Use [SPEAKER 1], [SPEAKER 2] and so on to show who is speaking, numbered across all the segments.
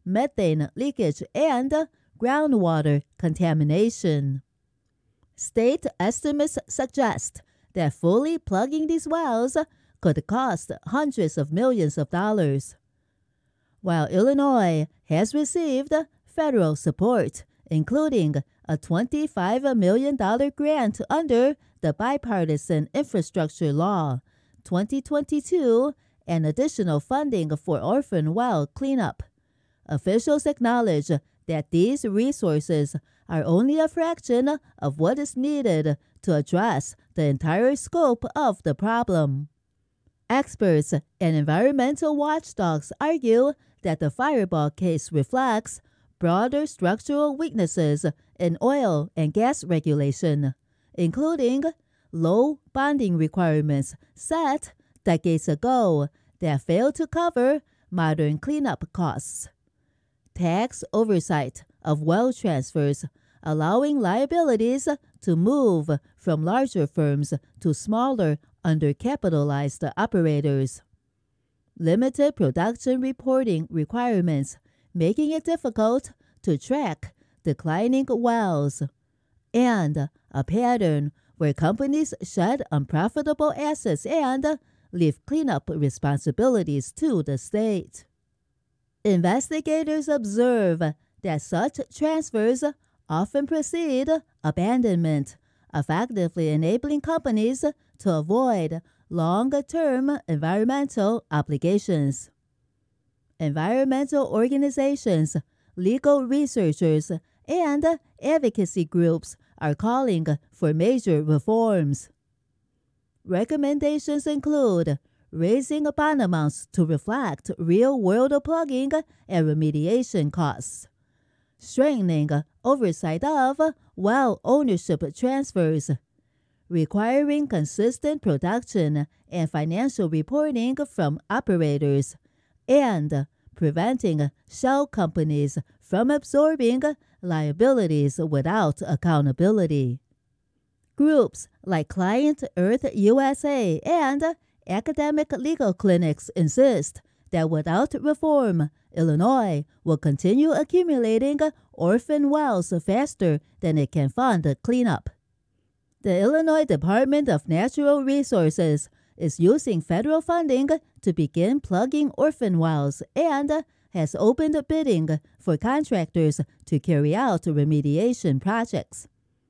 [SPEAKER 1] methane leakage, and groundwater contamination. State estimates suggest that fully plugging these wells could cost hundreds of millions of dollars. While Illinois has received federal support, including a $25 million grant under the Bipartisan Infrastructure Law 2022 and additional funding for orphan well cleanup, officials acknowledge that these resources are only a fraction of what is needed to address the entire scope of the problem. Experts and environmental watchdogs argue that the Fireball case reflects broader structural weaknesses in oil and gas regulation, including low bonding requirements set decades ago that fail to cover modern cleanup costs, tax oversight of well transfers, allowing liabilities to move from larger firms to smaller, undercapitalized operators, limited production reporting requirements, making it difficult to track declining wells, and a pattern where companies shed unprofitable assets and leave cleanup responsibilities to the state. Investigators observe that such transfers often precede abandonment, effectively enabling companies to avoid long-term environmental obligations. Environmental organizations, legal researchers, and advocacy groups are calling for major reforms. Recommendations include raising bond amounts to reflect real-world plugging and remediation costs, strengthening oversight of well ownership transfers, requiring consistent production and financial reporting from operators, and preventing shell companies from absorbing liabilities without accountability. Groups like Client Earth USA and academic legal clinics insist that without reform, Illinois will continue accumulating orphan wells faster than it can fund cleanup. The Illinois Department of Natural Resources is using federal funding to begin plugging orphan wells and has opened bidding for contractors to carry out remediation projects.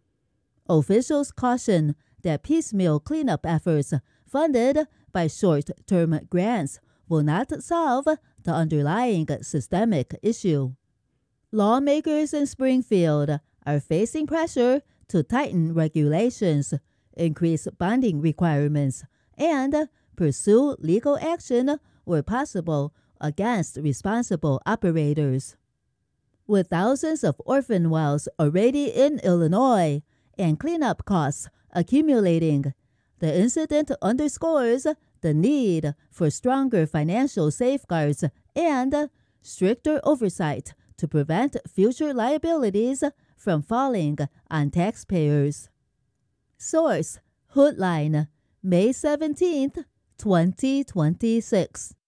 [SPEAKER 1] Officials caution that piecemeal cleanup efforts funded by short-term grants will not solve the underlying systemic issue. Lawmakers in Springfield are facing pressure to tighten regulations, increase bonding requirements, and pursue legal action where possible against responsible operators. With thousands of orphan wells already in Illinois and cleanup costs accumulating, the incident underscores the need for stronger financial safeguards and stricter oversight to prevent future liabilities from falling on taxpayers. Source: Hoodline, May 17, 2026.